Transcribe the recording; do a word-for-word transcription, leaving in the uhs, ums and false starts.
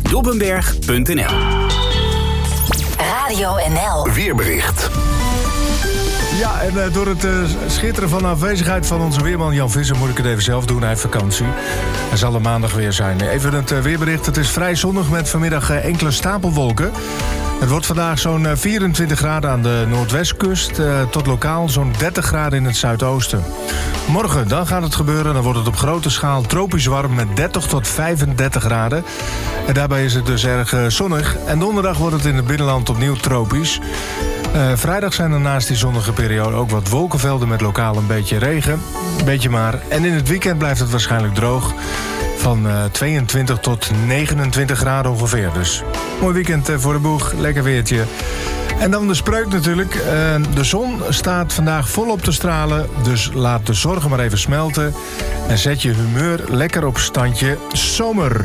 dobbenberg punt n l. Radio N L. Weerbericht. Ja, en uh, door het uh, schitteren van de afwezigheid van onze weerman Jan Visser moet ik het even zelf doen. Hij heeft vakantie. Hij zal er maandag weer zijn. Even het uh, weerbericht. Het is vrij zonnig met vanmiddag uh, enkele stapelwolken. Het wordt vandaag zo'n uh, vierentwintig graden aan de noordwestkust... Uh, tot lokaal zo'n dertig graden in het zuidoosten. Morgen, dan gaat het gebeuren. Dan wordt het op grote schaal tropisch warm met dertig tot vijfendertig graden. En daarbij is het dus erg uh, zonnig. En donderdag wordt het in het binnenland opnieuw tropisch. Uh, vrijdag zijn er naast die zonnige periode ook wat wolkenvelden met lokaal een beetje regen. Een beetje maar. En in het weekend blijft het waarschijnlijk droog. Van uh, tweeëntwintig tot negenentwintig graden ongeveer. Dus mooi weekend uh, voor de boeg. Lekker weertje. En dan de spreuk natuurlijk. Uh, de zon staat vandaag volop te stralen. Dus laat de zorgen maar even smelten. En zet je humeur lekker op standje zomer.